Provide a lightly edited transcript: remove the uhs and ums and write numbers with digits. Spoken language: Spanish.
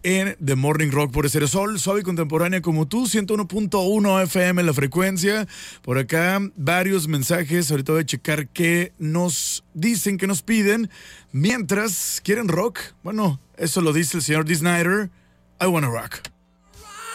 en The Morning Rock por Estéreo Sol, suave y contemporánea como tú, 101.1 FM la frecuencia. Por acá varios mensajes, ahorita voy a checar qué nos dicen, qué nos piden. Mientras, ¿quieren rock? Bueno, eso lo dice el señor Dee Snider. I wanna rock.